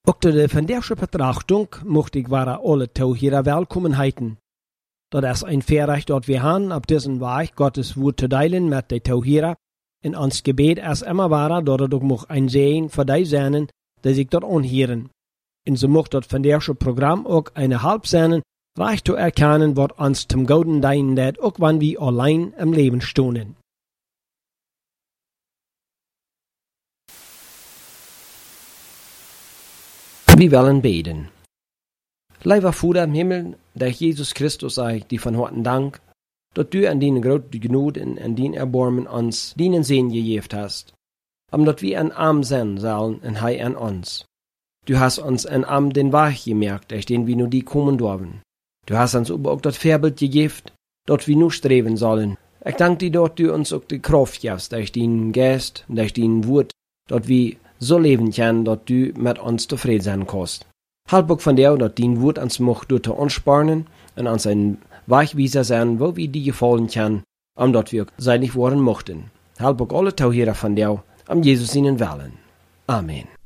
Ook door de vandaagse betrachtung mocht ik ware alle Tauhierer willkommen heiten. Dat is een Verrecht dat we haben, op diesen Weg Gottes Wort te delen met de Tauhierer. En ons gebed is immer ware, dat het ook mocht een Segen voor die zijn, die zich dat aanhören. En so mocht dat vandaagse Programm ook eine Halb sein, reich zu erkennen, wat ons zum Gouden dienen dat, ook wann wir allein im Leben stonden. Wir wollen beten. Lieber Vater im Himmel, der Jesus Christus sei, die von Herzen Dank, dass du an deine große Gnade und an dein Erbarmen uns deinen Segen gegeben hast, omdat wir ein Arm sein sollen und Hei an uns. Du hast uns ein Arm den Weg gemerkt, durch den wir nur die kommen dürfen. Du hast uns aber auch das Vorbild gegeben, dass wir nur streben sollen. Ich danke dir, dass du uns auch die Kraft gibst, durch deinen Geist, durch dein Wort, dass wir so leben können, dass du mit uns zufrieden sein kannst. Halb auch von dir, dass dein Wort uns macht, durch zu anspornen und uns ein Wegweiser sein, wo wir dir gefallen können, dass wir seinig worden mochten. Halb auch alle Tauhierer von dir, Jesus ihnen wählen. Amen.